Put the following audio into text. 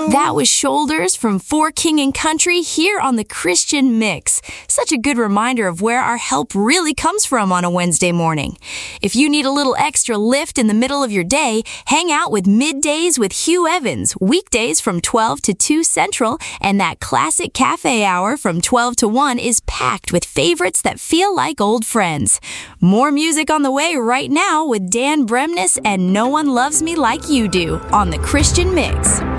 That was Shoulders from For King and Country here on the Christian Mix. Such a good reminder of where our help really comes from on a Wednesday morning. If you need a little extra lift in the middle of your day, hang out with Middays with Hugh Evans, weekdays from 12 to 2 Central, and that classic cafe hour from 12 to 1 is packed with favorites that feel like old friends. More music on the way right now with Dan Bremnes and No One Loves Me Like You Do on the Christian Mix.